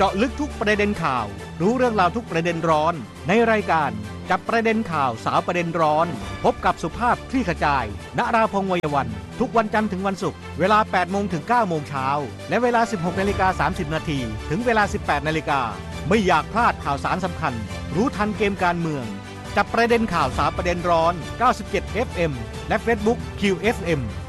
จาะลึกทุกประเด็นข่าวรู้เรื่องราวทุกประเด็นร้อนในรายการจับประเด็นข่าวสาวประเด็นร้อนพบกับสุภาพคลี่ขจายณราพงษ์วัยวันทุกวันจันทร์ถึงวันศุกร์เวลา 8 โมงถึง 9 โมงเช้าและเวลา 16:30 นาทีถึงเวลา 18 นาฬิกาไม่อยากพลาดข่าวสารสำคัญรู้ทันเกมการเมืองจับประเด็นข่าวสาวประเด็นร้อน 97 FM และ Facebook QFM